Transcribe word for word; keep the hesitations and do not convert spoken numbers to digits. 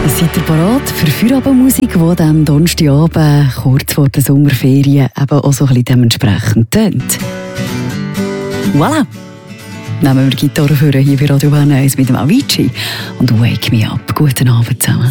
Seid ihr bereit für Feierabendmusik, die am Donnerstagabend kurz vor der Sommerferien eben auch so ein bisschen dementsprechend tönt? Voilà! Nehmen wir die Gitarre für hier bei Radio Bern eins mit dem Avicii und Wake Me Up. Guten Abend zusammen.